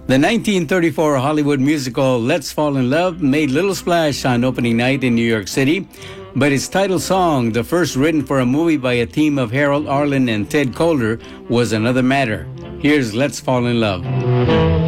The 1934 Hollywood musical Let's Fall in Love made little splash on opening night in New York City, but its title song, the first written for a movie by a team of Harold Arlen and Ted Calder, was another matter. Here's Let's Fall in Love.